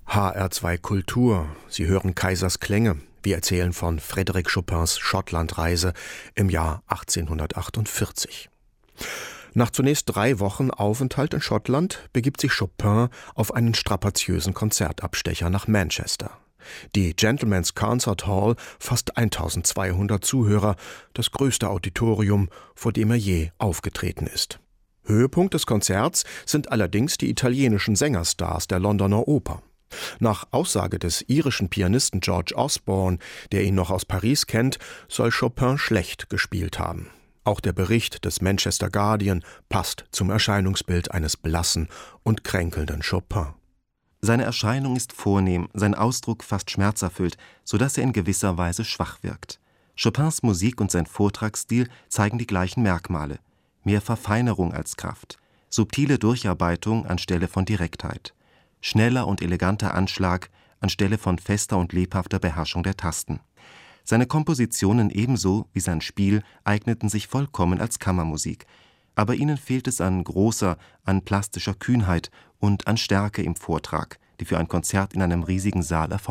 HR2 Kultur. Sie hören Kaisers Klänge. Wir erzählen von Frédéric Chopins Schottlandreise im Jahr 1848. Nach zunächst 3 Wochen Aufenthalt in Schottland begibt sich Chopin auf einen strapaziösen Konzertabstecher nach Manchester. Die Gentlemen's Concert Hall fasst 1200 Zuhörer, das größte Auditorium, vor dem er je aufgetreten ist. Höhepunkt des Konzerts sind allerdings die italienischen Sängerstars der Londoner Oper. Nach Aussage des irischen Pianisten George Osborne, der ihn noch aus Paris kennt, soll Chopin schlecht gespielt haben. Auch der Bericht des Manchester Guardian passt zum Erscheinungsbild eines blassen und kränkelnden Chopin. Seine Erscheinung ist vornehm, sein Ausdruck fast schmerzerfüllt, sodass er in gewisser Weise schwach wirkt. Chopins Musik und sein Vortragsstil zeigen die gleichen Merkmale. Mehr Verfeinerung als Kraft, subtile Durcharbeitung anstelle von Direktheit, schneller und eleganter Anschlag anstelle von fester und lebhafter Beherrschung der Tasten. Seine Kompositionen ebenso wie sein Spiel eigneten sich vollkommen als Kammermusik, aber ihnen fehlt es an großer, an plastischer Kühnheit und an Stärke im Vortrag, die für ein Konzert in einem riesigen Saal erforderlich